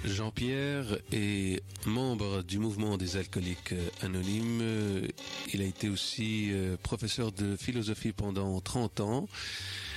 Jean-Pierre est membre du mouvement des alcooliques anonymes. Il a été aussi professeur de philosophie pendant 30 ans.